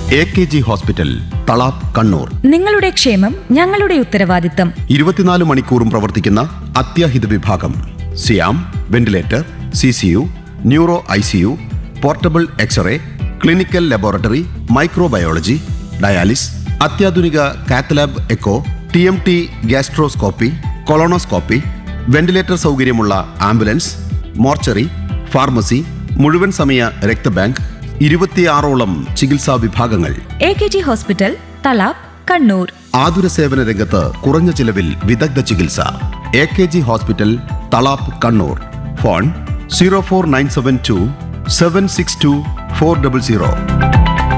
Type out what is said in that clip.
AKG hospital, Thalap, Kannur. നിങ്ങളുടെ ക്ഷേമം ഞങ്ങളുടെ ഉത്തരവാദിത്തം. 24 മണിക്കൂറും പ്രവർത്തിക്കുന്ന അത്യാഹിത വിഭാഗം. സിയാം, ventilator, CCU, neuro ICU, portable x-ray, clinical laboratory, microbiology, dialysis, അത്യാധുനിക cath lab echo, TMT gastroscopy, colonoscopy, ventilator സൗകര്യമുള്ള ആംബുലൻസ്, മോർച്ചറി, ഫാർമസി, മുഴുവൻ സമയ രക്തബാങ്ക്, 26ഓളം ചികിത്സാ വിഭാഗങ്ങൾ. AKG hospital, Thalap, Kannur. ആതുര സേവന രംഗത്ത് കുറഞ്ഞ ചിലവിൽ വിദഗ്ധ ചികിത്സ. AKG hospital, Thalap, Kannur. Phone 04972 762 400.